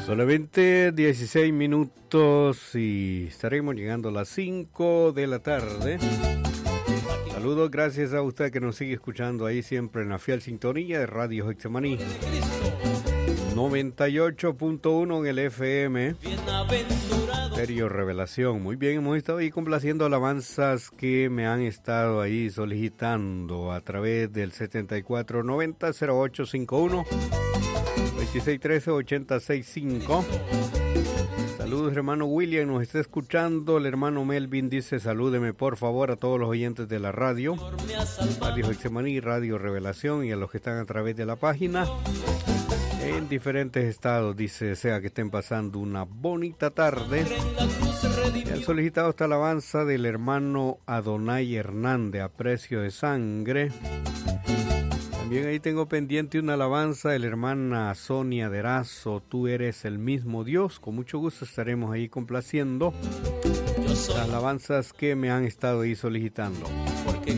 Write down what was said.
Solamente 16 minutos y estaremos llegando a las 5 de la tarde. Saludos, gracias a usted que nos sigue escuchando ahí siempre en la fiel sintonía de Radio Getsemaní 98.1 en el FM. Estéreo Revelación. Muy bien, hemos estado ahí complaciendo alabanzas que me han estado ahí solicitando a través del 7490-0851 2613-8065. Saludos, hermano William, nos está escuchando. El hermano Melvin dice: salúdeme por favor a todos los oyentes de la radio Getsemaní, Radio Revelación, y a los que están a través de la página en diferentes estados. Dice: sea que estén pasando una bonita tarde. Me han solicitado esta alabanza del hermano Adonai Hernández, A Precio de Sangre. También ahí tengo pendiente una alabanza de la hermana Sonia Derazo, Tú eres el mismo Dios. Con mucho gusto estaremos ahí complaciendo las alabanzas que me han estado ahí solicitando.